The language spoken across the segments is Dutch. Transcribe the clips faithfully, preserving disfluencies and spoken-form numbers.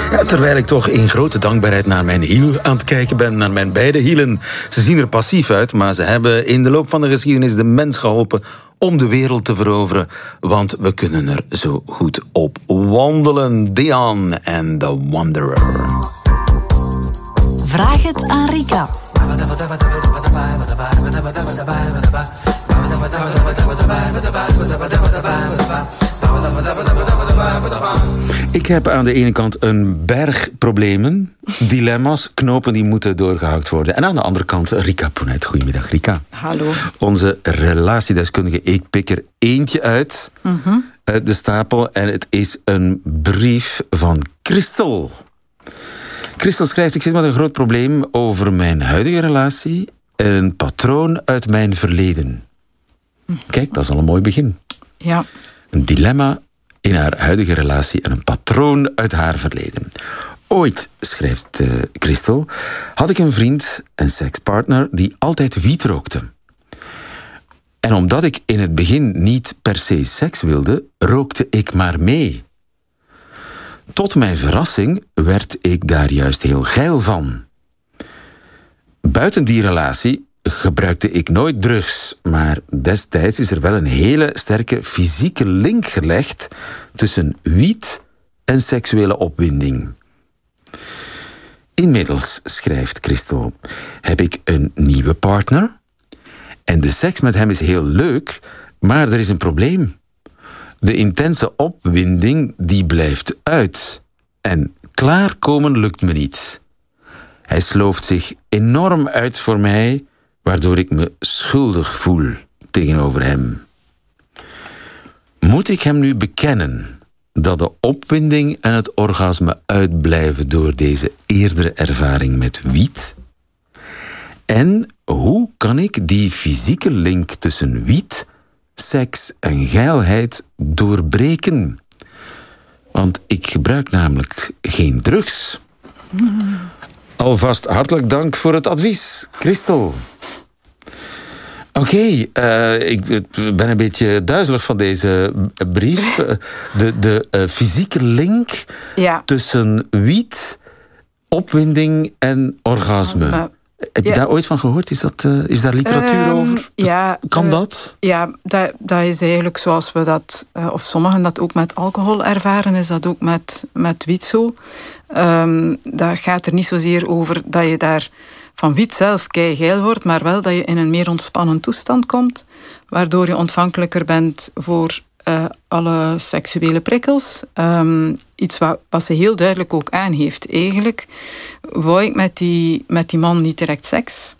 Ja, terwijl ik toch in grote dankbaarheid naar mijn hiel aan het kijken ben, naar mijn beide hielen. Ze zien er passief uit, maar ze hebben in de loop van de geschiedenis de mens geholpen om de wereld te veroveren, want we kunnen er zo goed op wandelen. Dion en The Wanderer. Vraag het aan Rika. Ik heb aan de ene kant een berg problemen, dilemma's, knopen die moeten doorgehakt worden. En aan de andere kant Rika Ponet. Goedemiddag, Rika. Hallo. Onze relatiedeskundige. Ik pik er eentje uit, mm-hmm. uit de stapel. En het is een brief van Christel. Christel schrijft: ik zit met een groot probleem over mijn huidige relatie. Een patroon uit mijn verleden. Kijk, dat is al een mooi begin. Ja. Een dilemma in haar huidige relatie en een patroon uit haar verleden. Ooit, schrijft uh, Christel, had ik een vriend, een sekspartner, die altijd wiet rookte. En omdat ik in het begin niet per se seks wilde, rookte ik maar mee. Tot mijn verrassing werd ik daar juist heel geil van. Buiten die relatie gebruikte ik nooit drugs, maar destijds is er wel een hele sterke fysieke link gelegd tussen wiet en seksuele opwinding. Inmiddels, schrijft Christel, heb ik een nieuwe partner en de seks met hem is heel leuk, maar er is een probleem. De intense opwinding die blijft uit en klaarkomen lukt me niet. Hij slooft zich enorm uit voor mij, waardoor ik me schuldig voel tegenover hem. Moet ik hem nu bekennen dat de opwinding en het orgasme uitblijven door deze eerdere ervaring met wiet? En hoe kan ik die fysieke link tussen wiet, seks en geilheid doorbreken? Want ik gebruik namelijk geen drugs. Mm. Alvast hartelijk dank voor het advies, Christel. Oké, okay, uh, ik ben een beetje duizelig van deze brief. De, de uh, fysieke link ja. tussen wiet, opwinding en orgasme. orgasme. Heb je ja. daar ooit van gehoord? Is, dat, uh, is daar literatuur um, over? Ja, kan uh, dat? Ja, dat, dat is eigenlijk zoals we dat, uh, of sommigen dat ook met alcohol ervaren, is dat ook met, met wiet zo. Um, dat gaat er niet zozeer over dat je daar van wiet zelf keigeil wordt, maar wel dat je in een meer ontspannen toestand komt, waardoor je ontvankelijker bent voor uh, alle seksuele prikkels. Um, iets wat, wat ze heel duidelijk ook aangeeft. Eigenlijk wou ik met die, met die man niet direct seks.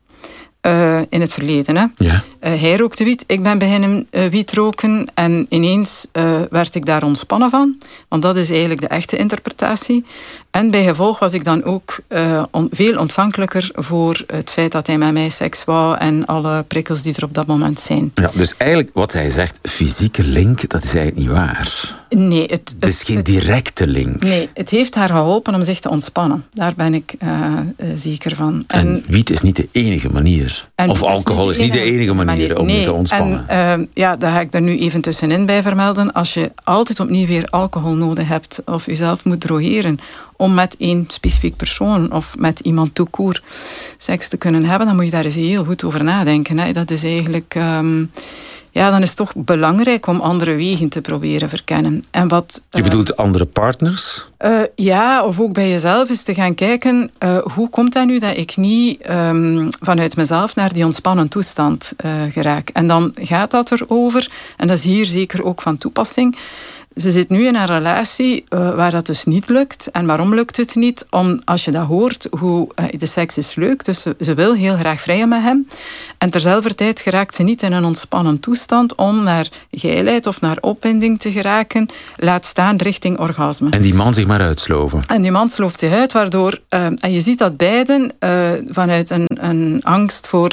Uh, in het verleden. Hè. Ja. Uh, hij rookte wiet, ik ben beginnen uh, wiet roken en ineens uh, werd ik daar ontspannen van. Want dat is eigenlijk de echte interpretatie. En bij gevolg was ik dan ook uh, on, veel ontvankelijker voor het feit dat hij met mij seks wou en alle prikkels die er op dat moment zijn. Ja, dus eigenlijk wat hij zegt, fysieke link, dat is eigenlijk niet waar. Nee, het, het, het is geen het, directe link. Nee, het heeft haar geholpen om zich te ontspannen. Daar ben ik uh, uh, zeker van. En, en wiet is niet de enige manier. Of alcohol is niet de enige manier, manier om nee, je te ontspannen. En uh, ja, daar ga ik er nu even tussenin bij vermelden. Als je altijd opnieuw weer alcohol nodig hebt of jezelf moet drogeren om met één specifiek persoon of met iemand tout court seks te kunnen hebben, dan moet je daar eens heel goed over nadenken. Hè. Dat is eigenlijk... Um, ja, dan is het toch belangrijk om andere wegen te proberen verkennen. En wat, je bedoelt uh, andere partners? Uh, ja, of ook bij jezelf eens te gaan kijken, uh, hoe komt dat nu dat ik niet um, vanuit mezelf naar die ontspannen toestand uh, geraak. En dan gaat dat erover, en dat is hier zeker ook van toepassing. Ze zit nu in een relatie uh, waar dat dus niet lukt. En waarom lukt het niet? Om, als je dat hoort, hoe uh, de seks is leuk, dus ze, ze wil heel graag vrijen met hem. En terzelfde tijd geraakt ze niet in een ontspannen toestand om naar geilheid of naar opwinding te geraken, laat staan richting orgasme. En die man zich maar uitsloven. En die man slooft zich uit, waardoor... Uh, en je ziet dat beiden uh, vanuit een, een angst voor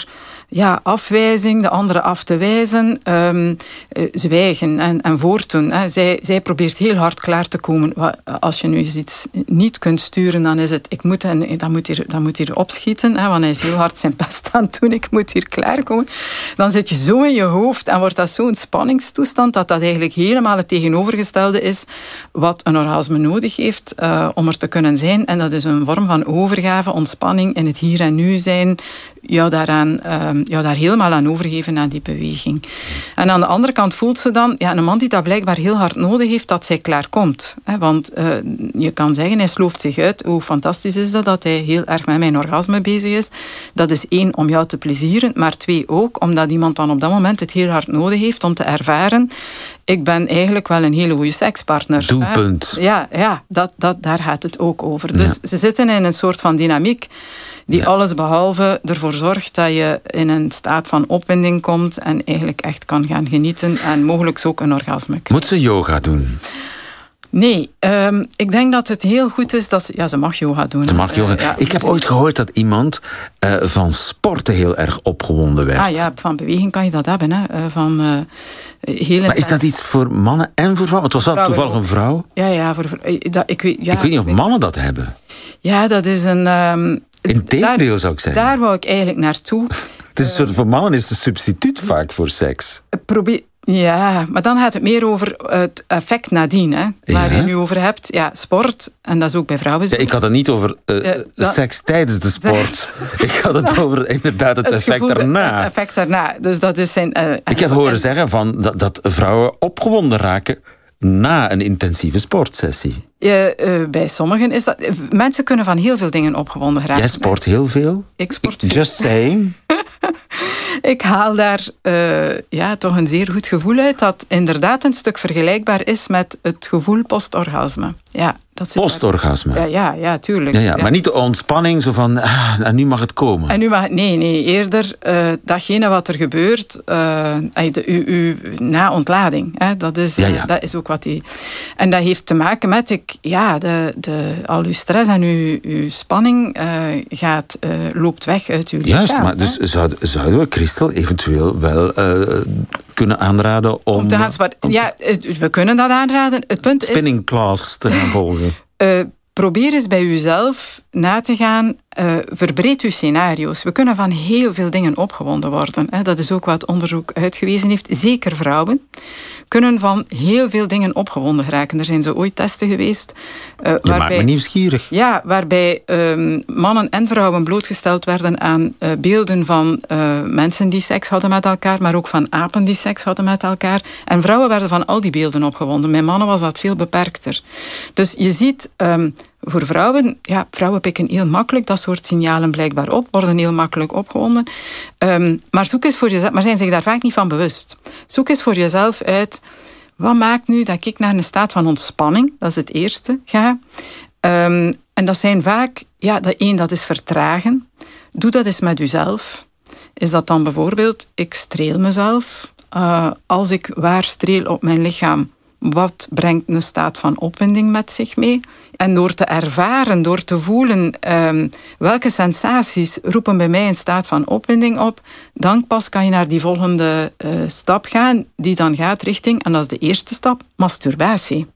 ja, afwijzing, de andere af te wijzen, um, uh, zwijgen en, en voortdoen. Hè. Zij, zij probeert heel hard klaar te komen. Als je nu eens iets niet kunt sturen, dan is het, ik moet, en, dat moet hier, dat moet hier opschieten, hè, want hij is heel hard zijn best aan het doen, ik moet hier klaarkomen. Dan zit je zo in je hoofd en wordt dat zo'n spanningstoestand dat dat eigenlijk helemaal het tegenovergestelde is wat een orgasme nodig heeft uh, om er te kunnen zijn. En dat is een vorm van overgave, ontspanning, in het hier en nu zijn, jou, daaraan, uh, jou daar helemaal aan overgeven aan die beweging. En aan de andere kant voelt ze dan, ja, een man die dat blijkbaar heel hard nodig heeft, dat zij klaar komt. Hè, want uh, je kan zeggen, hij slooft zich uit. Hoe fantastisch is dat, dat hij heel erg met mijn orgasme bezig is. Dat is één, om jou te plezieren, maar twee ook, omdat iemand dan op dat moment het heel hard nodig heeft om te ervaren, ik ben eigenlijk wel een hele goede sekspartner. Doelpunt. Hè? Ja, ja dat, dat, daar gaat het ook over. Dus ja. Ze zitten in een soort van dynamiek die ja. alles behalve ervoor zorgt dat je in een staat van opwinding komt en eigenlijk echt kan gaan genieten en mogelijk ook een orgasme krijgt. Moet ze yoga doen? Nee, um, ik denk dat het heel goed is dat ze... Ja, ze mag yoga doen. Ze mag yoga. Uh, ja, ik heb ooit gehoord dat iemand uh, van sporten heel erg opgewonden werd. Ah ja, van beweging kan je dat hebben. Hè. Uh, van, uh, heel maar is dat iets voor mannen en voor vrouwen? Het was wel vrouwen toevallig een vrouw. Ja, ja. Voor, dat, ik, weet, ja ik weet niet of mannen dat hebben. Ja, dat is een... Um, Integendeel daar, zou ik zeggen. Daar wou ik eigenlijk naartoe. Het is een soort, voor mannen is het een substituut vaak voor seks. Probeer... Ja, maar dan gaat het meer over het effect nadien, hè, waar ja. je nu over hebt. Ja, sport, en dat is ook bij vrouwen zo. Ja, ik had het niet over uh, ja, dan, seks tijdens de sport. ik had het over inderdaad het, het effect gevoel, daarna. Het effect daarna. Dus dat is zijn, uh, ik heb horen en, zeggen van dat, dat vrouwen opgewonden raken na een intensieve sportsessie. Ja, uh, bij sommigen is dat... Mensen kunnen van heel veel dingen opgewonden raken. Jij sport heel veel? Ik sport veel. Just saying. Ik haal daar uh, ja, toch een zeer goed gevoel uit dat inderdaad een stuk vergelijkbaar is met het gevoel postorgasme. Ja, dat zit postorgasme? Ja, ja, ja, tuurlijk. Ja, ja, ja. Maar niet de ontspanning, zo van, ah, en nu mag het komen. En nu mag het, nee, nee, eerder uh, datgene wat er gebeurt uh, de, u, u, na ontlading. Hè, dat, is, uh, ja, ja. dat is ook wat die... En dat heeft te maken met, ik, ja, de, de, al uw stress en uw, uw spanning uh, gaat, uh, loopt weg uit uw lichaam. Juist, maar dus zouden, zouden we Christel eventueel wel uh, kunnen aanraden om... om te gaan om ja, we kunnen dat aanraden. Het punt spinning is... Spinning class te gaan volgen. Uh, probeer eens bij uzelf na te gaan, uh, verbreed uw scenario's. We kunnen van heel veel dingen opgewonden worden. Hè. Dat is ook wat onderzoek uitgewezen heeft. Zeker vrouwen kunnen van heel veel dingen opgewonden geraken. Er zijn zo ooit testen geweest. Uh, Je waarbij, maakt me nieuwsgierig. Ja, waarbij um, mannen en vrouwen blootgesteld werden aan uh, beelden van uh, mensen die seks hadden met elkaar, maar ook van apen die seks hadden met elkaar. En vrouwen werden van al die beelden opgewonden. Bij mannen was dat veel beperkter. Dus je ziet... Um, Voor vrouwen, ja, vrouwen pikken heel makkelijk dat soort signalen blijkbaar op, worden heel makkelijk opgewonden. Um, maar zoek eens voor jezelf, maar zijn zich daar vaak niet van bewust. Zoek eens voor jezelf uit, wat maakt nu dat ik naar een staat van ontspanning, dat is het eerste, ga. Um, en dat zijn vaak, ja, dat één, dat is vertragen. Doe dat eens met jezelf. Is dat dan bijvoorbeeld, ik streel mezelf. Uh, als ik waar streel op mijn lichaam, wat brengt een staat van opwinding met zich mee? En door te ervaren, door te voelen um, welke sensaties roepen bij mij een staat van opwinding op, dan pas kan je naar die volgende uh, stap gaan, die dan gaat richting, en dat is de eerste stap, masturbatie.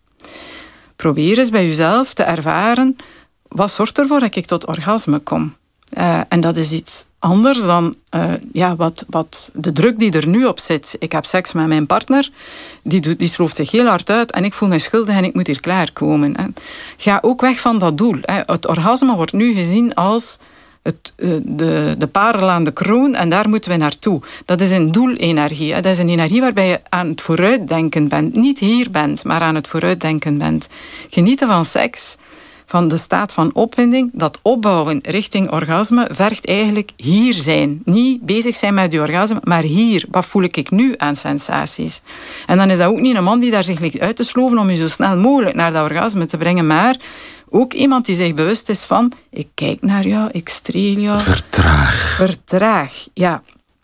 Probeer eens bij jezelf te ervaren, wat zorgt ervoor dat ik tot orgasme kom? Uh, en dat is iets anders dan uh, ja, wat, wat de druk die er nu op zit. Ik heb seks met mijn partner, die, doet, die slooft zich heel hard uit en ik voel mij schuldig en ik moet hier klaarkomen. Hè. Ga ook weg van dat doel. Hè. Het orgasme wordt nu gezien als het, uh, de, de parel aan de kroon en daar moeten we naartoe. Dat is een doelenergie. Hè. Dat is een energie waarbij je aan het vooruitdenken bent. Niet hier bent, maar aan het vooruitdenken bent. Genieten van seks, van de staat van opwinding, dat opbouwen richting orgasme, vergt eigenlijk hier zijn. Niet bezig zijn met die orgasme, maar hier. Wat voel ik nu aan sensaties? En dan is dat ook niet een man die daar zich ligt uit te sloven om je zo snel mogelijk naar dat orgasme te brengen, maar ook iemand die zich bewust is van, ik kijk naar jou, ik streel jou. Vertraag. Vertraag, ja.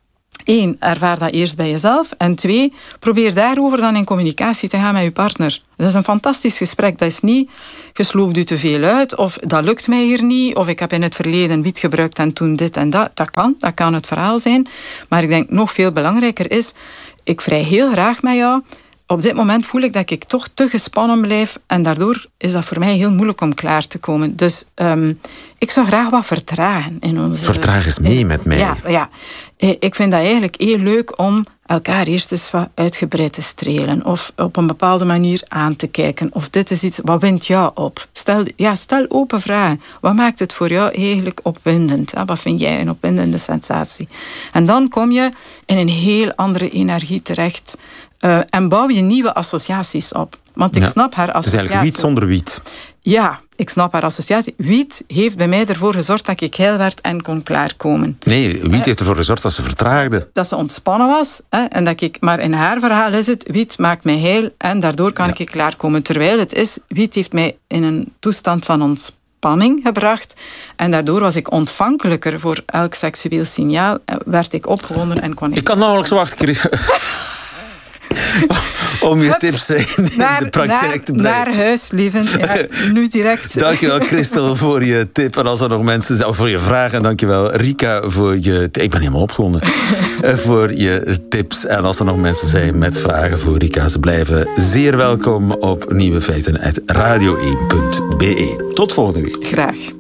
Eén, ervaar dat eerst bij jezelf. En twee, probeer daarover dan in communicatie te gaan met je partner. Dat is een fantastisch gesprek. Dat is niet, je slooft u te veel uit, of dat lukt mij hier niet, of ik heb in het verleden wiet gebruikt en toen dit en dat. Dat kan, dat kan het verhaal zijn. Maar ik denk nog veel belangrijker is, ik vrij heel graag met jou. Op dit moment voel ik dat ik toch te gespannen blijf en daardoor is dat voor mij heel moeilijk om klaar te komen. Dus um, ik zou graag wat vertragen in onze... Vertraag eens mee met mij. Ja, ja, ik vind dat eigenlijk heel leuk om elkaar eerst eens wat uitgebreid te strelen of op een bepaalde manier aan te kijken. Of dit is iets, wat wint jou op? Stel, ja, stel open vragen. Wat maakt het voor jou eigenlijk opwindend? Wat vind jij een opwindende sensatie? En dan kom je in een heel andere energie terecht. Uh, en bouw je nieuwe associaties op. Want ik ja, snap haar associatie. Het is eigenlijk wiet zonder wiet. Ja, ik snap haar associatie. Wiet heeft bij mij ervoor gezorgd dat ik heil werd en kon klaarkomen. Nee, wiet uh, heeft ervoor gezorgd dat ze vertraagde. Dat ze ontspannen was. Hè, en dat ik, maar in haar verhaal is het, wiet maakt mij heil en daardoor kan ja. ik klaarkomen. Terwijl het is, wiet heeft mij in een toestand van ontspanning gebracht. En daardoor was ik ontvankelijker voor elk seksueel signaal. Werd ik opgewonden en kon ik... Ik kan nauwelijks wachten, Chris. Om je Hup, tips in naar, de praktijk naar, te brengen. Naar huis, lieve. Ja, nu direct. Dankjewel, Christel, voor je tip. En als er nog mensen zijn, voor je vragen. En dankjewel, Rika, voor je... Ik ben helemaal opgewonden. voor je tips. En als er nog mensen zijn met vragen voor Rika, ze blijven zeer welkom op Nieuwe Feiten uit radio één punt be. Tot volgende week. Graag.